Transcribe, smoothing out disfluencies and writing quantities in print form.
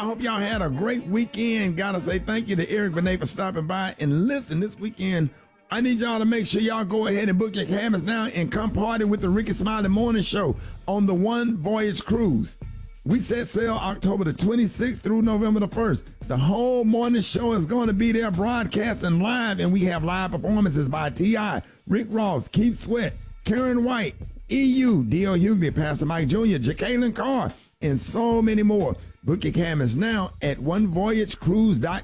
hope y'all had a great weekend. Gotta say thank you to Eric Benet for stopping by. And listen, this weekend, I need y'all to make sure y'all go ahead and book your cabins now and come party with the Ricky Smiley Morning Show on the One Voyage Cruise. We set sail October the 26th through November the 1st. The whole morning show is going to be there broadcasting live, and we have live performances by T.I., Rick Ross, Keith Sweat, Karen White, EU, D.L. Hughley, Pastor Mike Jr., Jacqueline Carr, and so many more. Book your cabins now at onevoyagecruise.com.